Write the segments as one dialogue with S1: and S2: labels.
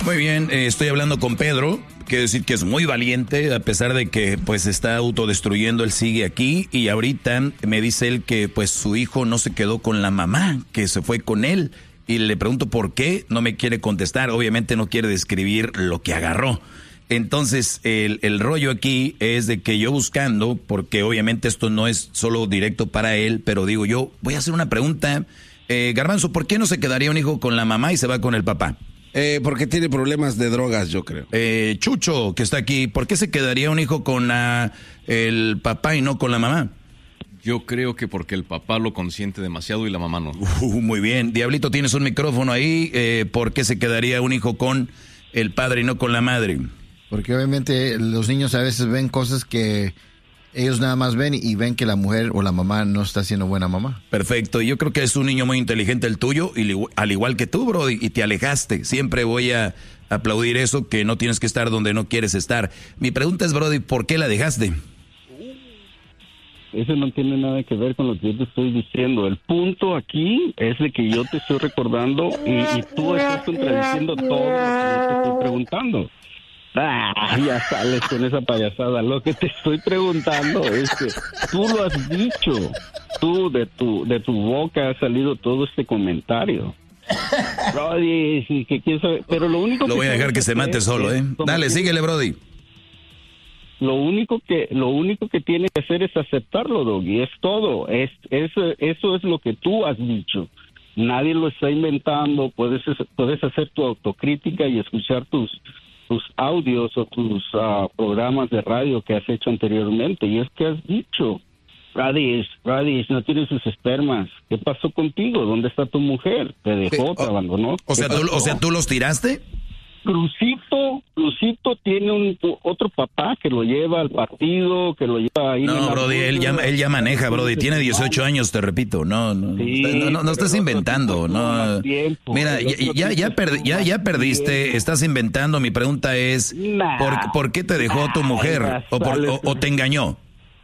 S1: Muy bien, estoy hablando con Pedro. Quiero decir que es muy valiente, a pesar de que pues está autodestruyendo, él sigue aquí. Y ahorita me dice él que pues su hijo no se quedó con la mamá, que se fue con él. Y le pregunto por qué, no me quiere contestar. Obviamente no quiere describir lo que agarró. Entonces el rollo aquí es de que yo buscando, porque obviamente esto no es solo directo para él, pero digo yo, voy a hacer una pregunta. Garbanzo, ¿por qué no se quedaría un hijo con la mamá y se va con el papá?
S2: Porque tiene problemas de drogas, yo creo.
S1: Chucho, que está aquí, ¿por qué se quedaría un hijo con el papá y no con la mamá?
S3: Yo creo que porque el papá lo consiente demasiado y la mamá no.
S1: Muy bien. Diablito, tienes un micrófono ahí. ¿Por qué se quedaría un hijo con el padre y no con la madre?
S4: Porque obviamente los niños a veces ven cosas que ellos nada más ven y ven que la mujer o la mamá no está siendo buena mamá.
S1: Perfecto. Yo creo que es un niño muy inteligente el tuyo, y al igual que tú, bro, y te alejaste. Siempre voy a aplaudir eso, que no tienes que estar donde no quieres estar. Mi pregunta es, Brody, ¿por qué la dejaste?
S5: Eso no tiene nada que ver con lo que yo te estoy diciendo. El punto aquí es de que yo te estoy recordando y tú estás contradiciendo todo lo que yo te estoy preguntando. Ya sales con esa payasada. Lo que te estoy preguntando es que tú lo has dicho. Tú, de tu boca ha salido todo este comentario. Brody, sí, que quién sabe. Pero lo único
S1: lo voy a dejar que se mate solo, ¿eh? Dale, síguele, Brody.
S5: Lo único que tiene que hacer es aceptarlo, Doggy. Es todo. Eso es lo que tú has dicho. Nadie lo está inventando. Puedes hacer tu autocrítica y escuchar tus audios o tus programas de radio que has hecho anteriormente. Y es que has dicho, Radish, no tienes sus espermas. ¿Qué pasó contigo? ¿Dónde está tu mujer? ¿Te dejó? ¿Te abandonó?
S1: O sea, ¿tú los tiraste?
S5: Crucito tiene otro papá que lo lleva al partido, que lo lleva ahí.
S1: No, Brody, él ya maneja, Brody, tiene 18 años, te repito, no estás inventando, no. Mira, ya perdiste, estás inventando. Mi pregunta es, ¿por qué te dejó tu mujer o te engañó?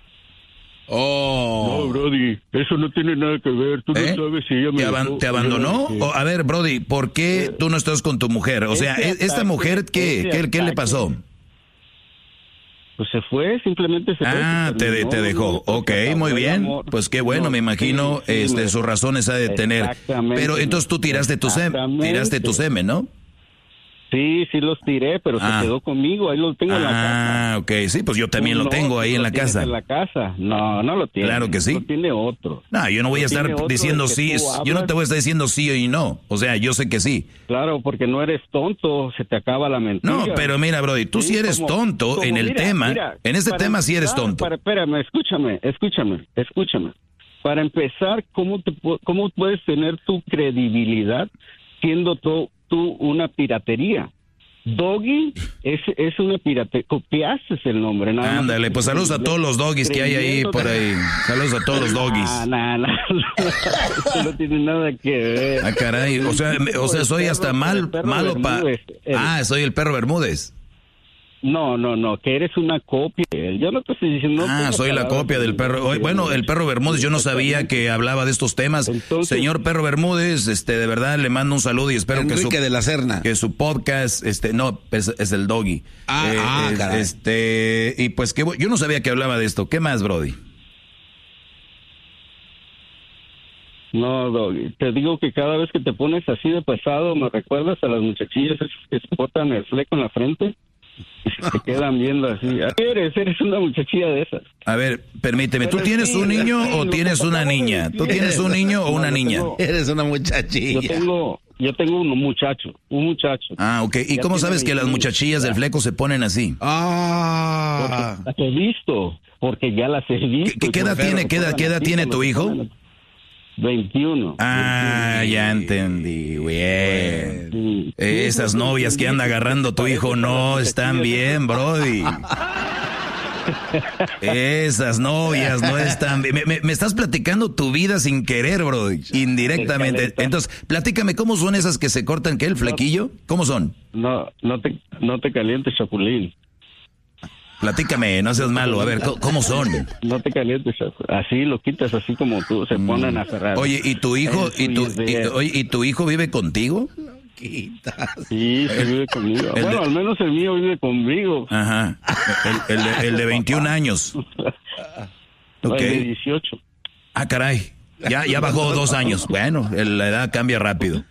S5: No, Brody, eso no tiene nada que ver. Tú no sabes si ella
S1: ¿Te abandonó? A ver, Brody, ¿por qué tú no estás con tu mujer? O sea, ¿esta mujer qué le pasó?
S5: Pues se fue, simplemente se fue.
S1: Te dejó. Ok, muy bien. Pues qué bueno, me imagino sus razones ha de tener. Pero entonces tú tiraste tu semen, ¿no?
S5: Sí, los tiré, pero se quedó conmigo, ahí lo tengo en la casa.
S1: Ok, sí, pues yo también lo tengo ahí en la casa.
S5: ¿En la casa? No lo tiene.
S1: Claro que sí.
S5: Lo tiene otro.
S1: No, yo no voy a estar diciendo sí, yo no te voy a estar diciendo sí y no. O sea, yo sé que sí.
S5: Claro, porque no eres tonto, se te acaba la mentira.
S1: No, pero mira, Brody, tú sí eres tonto en el tema. En este tema sí eres tonto.
S5: Espérame, escúchame. Para empezar, ¿cómo puedes tener tu credibilidad siendo tú una piratería? Doggy es una piratería. Copiaste el nombre.
S1: Ándale, pues saludos a todos los doggies que hay ahí por ahí. Saludos a todos los doggies.
S5: Eso no tiene nada que ver.
S1: Caray, o sea, soy hasta malo para... soy el perro Bermúdez.
S5: No, que eres una copia. Yo no te estoy diciendo...
S1: soy la copia del perro. Bueno, el perro Bermúdez, yo no sabía que hablaba de estos temas. Entonces, señor perro Bermúdez, de verdad le mando un saludo y espero
S2: Enrique de la Serna.
S1: Que su podcast, es el Doggy.
S2: Caray.
S1: Y pues que yo no sabía que hablaba de esto. ¿Qué más, Brody?
S5: No, Doggy, te digo que cada vez que te pones así de pesado, me recuerdas a las muchachillas que se botan el fleco en la frente. Y se te quedan viendo así. Eres una muchachilla de esas.
S1: A ver, permíteme, ¿tú tienes un niño o tienes una niña? ¿Tú tienes un niño o una niña?
S2: Eres una muchachilla.
S5: Yo tengo un muchacho.
S1: Ok. ¿Y cómo sabes que las muchachillas del fleco se ponen así?
S5: Porque las he visto. Porque ya las he visto.
S1: ¿Qué edad tiene tu hijo?
S5: 21.
S1: Ya entendí, bien. Esas novias que anda agarrando tu hijo no están bien, Brody. Esas novias no están bien. Me estás platicando tu vida sin querer, Brody, indirectamente. Entonces, platícame, ¿cómo son esas que se cortan, el flequillo? ¿Cómo son?
S5: No te calientes, Chapulín.
S1: Platícame, no seas malo. A ver, ¿cómo son?
S5: No te calientes, así lo quitas, así como tú, se ponen a cerrar.
S1: Oye, ¿y tu hijo vive contigo?
S2: Chiquita.
S5: Sí, vive conmigo. Bueno, al menos el mío vive conmigo.
S1: Ajá. El de 21 años.
S5: El
S1: Ok.
S5: de 18.
S1: Ah, caray. Ya bajó 2 años. Bueno, la edad cambia rápido.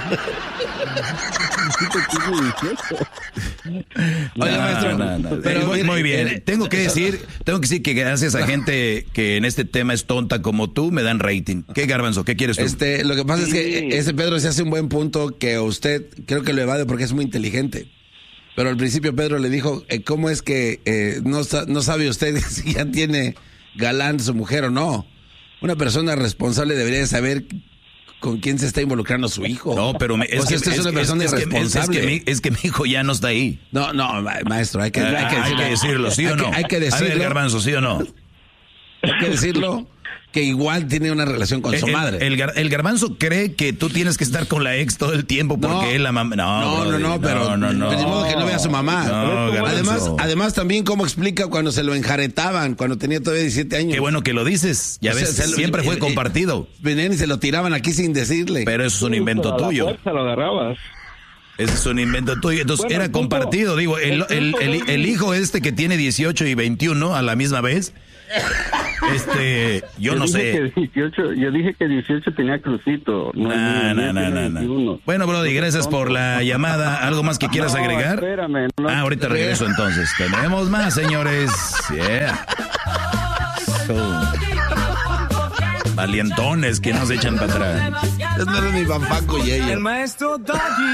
S2: Oiga, maestro,
S1: Pero
S2: mire,
S1: muy bien. Tengo que decir que gracias a gente que en este tema es tonta como tú, me dan rating. ¿Qué, Garbanzo? ¿Qué quieres tú?
S2: Lo que pasa es que ese Pedro se hace un buen punto que usted creo que lo evade porque es muy inteligente. Pero al principio Pedro le dijo, ¿cómo es que no sabe usted si ya tiene galán su mujer o no? Una persona responsable debería saber con quién se está involucrando su hijo.
S1: No, pero
S2: usted es una persona irresponsable.
S1: Es que mi hijo ya no está ahí.
S2: No, maestro, hay que
S1: decirlo, ¿sí o no?
S2: Hay que decirlo.
S1: A ver, Garbanzo, ¿sí o no?
S2: Hay que decirlo que igual tiene una relación con su madre.
S1: El Garbanzo cree que tú tienes que estar con la ex todo el tiempo porque es la mamá.
S2: No, pero de modo que no vea a su mamá.
S1: No,
S2: además también cómo explica cuando se lo enjaretaban, cuando tenía todavía 17 años.
S1: Qué bueno que lo dices. Ya ves, siempre fue compartido.
S2: Venían y se lo tiraban aquí sin decirle.
S1: Pero eso es un invento tuyo.
S5: Se lo agarrabas.
S1: Ese es un invento tuyo. Entonces era compartido. Digo, el hijo que tiene 18 y 21 a la misma vez. Yo no sé.
S5: Yo dije que 18 tenía crucito.
S1: No. Bueno, Brody, gracias por la llamada. ¿Algo más que quieras agregar?
S5: Espérame.
S1: Ahorita regreso entonces. Tenemos más, señores. Yeah. Valientones que nos echan para atrás.
S2: No era ni Van Paco y ella.
S6: El maestro Doggy.